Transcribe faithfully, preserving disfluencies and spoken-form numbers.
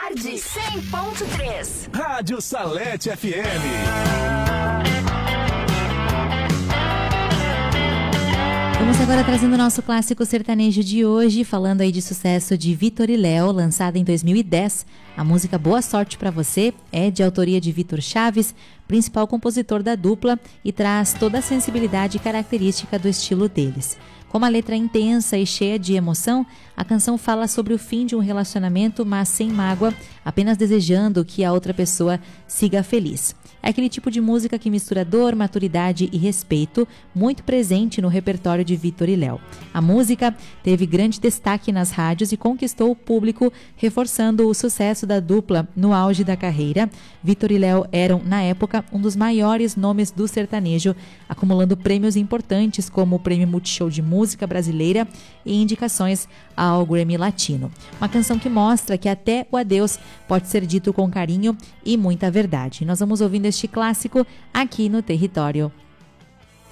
Tarde cem ponto três. Rádio Salete F M. Vamos agora trazendo o nosso clássico sertanejo de hoje, falando aí de sucesso de Vitor e Léo, lançada em dois mil e dez. A música Boa Sorte Pra Você é de autoria de Vitor Chaves, principal compositor da dupla, e traz toda a sensibilidade característica do estilo deles. Com uma letra intensa e cheia de emoção, a canção fala sobre o fim de um relacionamento, mas sem mágoa, apenas desejando que a outra pessoa siga feliz. É aquele tipo de música que mistura dor, maturidade e respeito, muito presente no repertório de Vitor e Léo. A música teve grande destaque nas rádios e conquistou o público, reforçando o sucesso da dupla no auge da carreira. Vitor e Léo eram, na época, um dos maiores nomes do sertanejo, acumulando prêmios importantes como o Prêmio Multishow de Música Brasileira e indicações ao Grammy Latino. Uma canção que mostra que até o adeus pode ser dito com carinho e muita verdade. Nós vamos ouvindo este clássico aqui no Território.